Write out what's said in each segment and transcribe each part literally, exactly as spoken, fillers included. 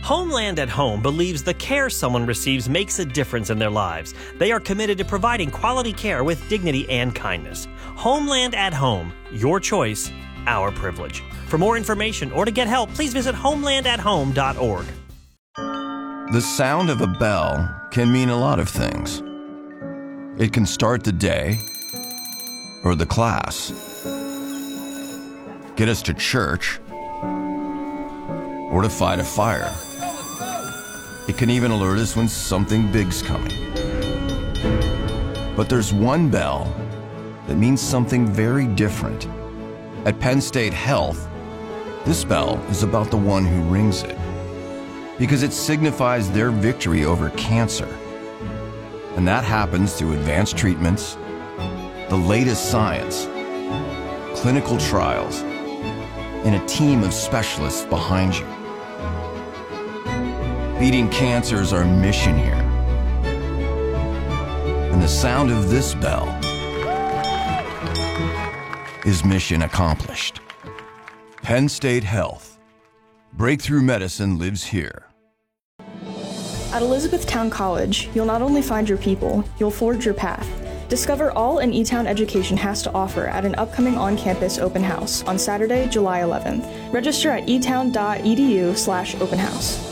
Homeland at Home believes the care someone receives makes a difference in their lives. They are committed to providing quality care with dignity and kindness. Homeland at Home. Your choice, our privilege. For more information or to get help, please visit homeland at home dot org. The sound of a bell can mean a lot of things. It can start the day or the class, get us to church, or to fight a fire. It can even alert us when something big's coming. But there's one bell that means something very different. At Penn State Health, this bell is about the one who rings it, because it signifies their victory over cancer. And that happens through advanced treatments, the latest science, clinical trials, and a team of specialists behind you. Beating cancer is our mission here. And the sound of this bell is mission accomplished. Penn State Health. Breakthrough medicine lives here. At Elizabethtown College, you'll not only find your people, you'll forge your path. Discover all an E-Town education has to offer at an upcoming on-campus open house on Saturday, July eleventh. Register at etown.edu slash open house.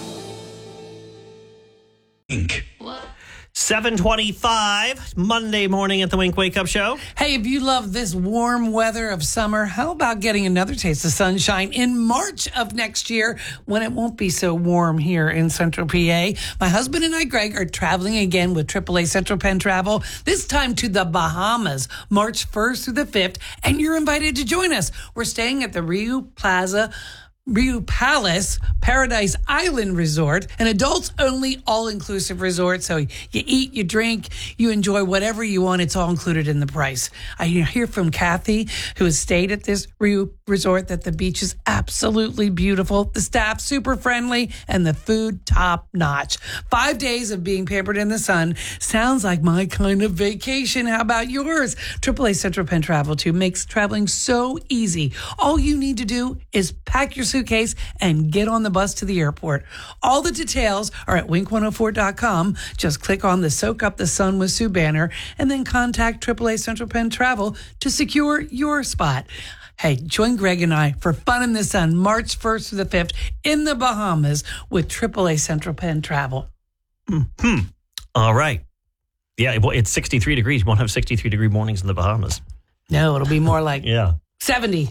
seven twenty-five, Monday morning at the Wink Wake Up Show. Hey, if you love this warm weather of summer, how about getting another taste of sunshine in March of next year when it won't be so warm here in Central P A? My husband and I, Greg, are traveling again with triple A Central Penn Travel, this time to the Bahamas, March first through the fifth, and you're invited to join us. We're staying at the Rio Plaza Rio Palace Paradise Island Resort, an adults-only all-inclusive resort. So you eat, you drink, you enjoy whatever you want. It's all included in the price. I hear from Kathy, who has stayed at this Rio Resort, that the beach is absolutely beautiful, the staff super friendly, and the food top-notch. Five days of being pampered in the sun sounds like my kind of vacation. How about yours? triple A Central Penn Travel, too, makes traveling so easy. All you need to do is pack your suitcase and get on the bus to the airport. All the details are at wink one oh four dot com. Just click on the Soak Up the Sun with Sue banner and then contact triple A Central Penn Travel to secure your spot. Hey, join Greg and I for fun in the sun March first through the fifth in the Bahamas with triple A Central Penn Travel. Hmm. All right. Yeah, well, it's sixty-three degrees. You won't have sixty-three degree mornings in the Bahamas. No, it'll be more like yeah. seventy.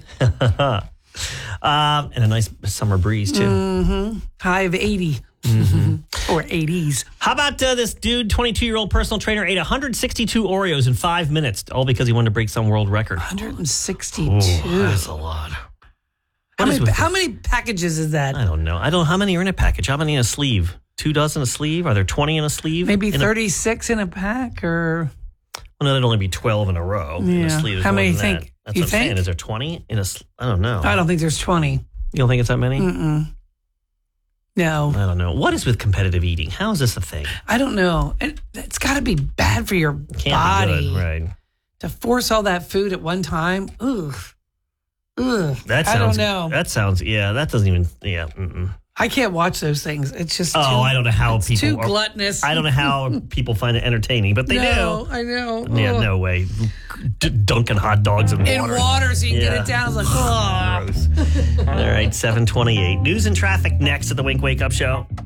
Um, and a nice summer breeze, too. Mm-hmm. High of eighty. Mm-hmm. Or eighties. How about uh, this dude, twenty-two-year-old personal trainer, ate one hundred sixty-two Oreos in five minutes, all because he wanted to break some world record. one hundred sixty-two. Ooh, that's a lot. How many, how many packages is that? I don't know. I don't know. How many are in a package? How many in a sleeve? Two dozen a sleeve? Are there twenty in a sleeve? Maybe in thirty-six a, in a pack, or... Well, no, there'd only be twelve in a row. Yeah. In a sleeve. How many you think? That. That's you what I'm think? saying. Is there twenty in a sleeve? I don't know. I don't think there's twenty. You don't think it's that many? Mm-mm. No. I don't know. What is with competitive eating? How is this a thing? I don't know. It, it's got to be bad for your Can't body. Be good, right. To force all that food at one time. Ugh. Ugh. That sounds, I don't know. That sounds, yeah, that doesn't even, yeah. Mm-mm. I can't watch those things. It's just Oh, too, I don't know how it's people too are, gluttonous. I don't know how people find it entertaining, but they no, do. I know. Yeah, Ugh. no way. D- dunking hot dogs in water. In water so you can Yeah. get it down. I was like, oh. Gross. All right, seven twenty-eight. News and traffic next at the Wink Wake Up Show.